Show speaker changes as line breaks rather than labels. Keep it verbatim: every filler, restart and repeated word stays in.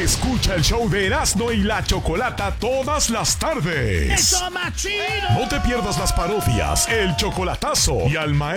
Escucha el show de Erasmo y la Chocolata todas las tardes.
¡Eso, más chido!
No te pierdas las parodias, el chocolatazo y al maestro